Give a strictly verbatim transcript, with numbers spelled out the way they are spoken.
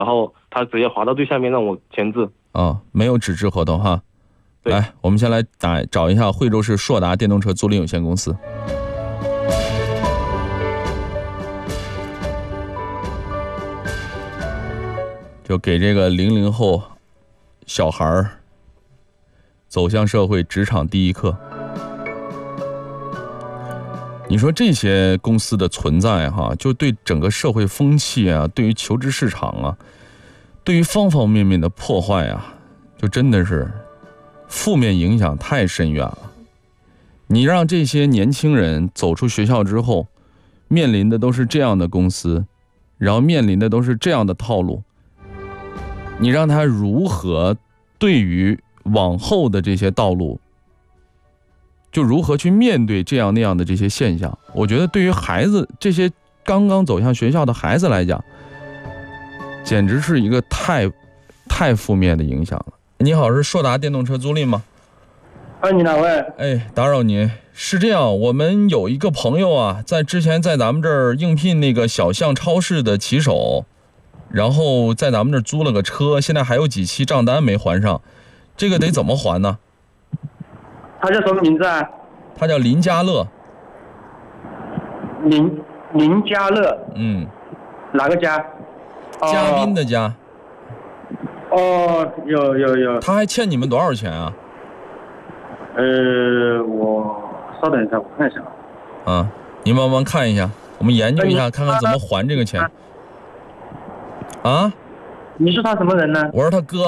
然后他直接滑到最下面让我签字。 啊，没有纸质合同哈。来，我们先来打找一下惠州市硕达电动车租赁有限公司。就给这个零零后小孩儿走向社会职场第一课。你说这些公司的存在哈，就对整个社会风气啊，对于求职市场啊，对于方方面面的破坏啊，就真的是负面影响太深远了。你让这些年轻人走出学校之后，面临的都是这样的公司，然后面临的都是这样的套路，你让他如何对于往后的这些道路，就如何去面对这样那样的这些现象？我觉得对于孩子，这些刚刚走向学校的孩子来讲，简直是一个太太负面的影响了。你好，是硕达电动车租赁吗？ 哎，你哪位？ 哎，打扰您。是这样，我们有一个朋友啊，在之前在咱们这儿应聘那个小巷超市的骑手，然后在咱们这儿租了个车，现在还有几期账单没还上，这个得怎么还呢？ 他叫什么名字啊？ 他叫林家乐。 林林家乐。 嗯。 哪个家？ 嘉宾的家。 哦，有有有。 他还欠你们多少钱啊？ 呃，我稍等一下，我看一下。 啊，您帮忙看一下，我们研究一下，看看怎么还这个钱。啊？ 你是他什么人呢？ 我是他哥。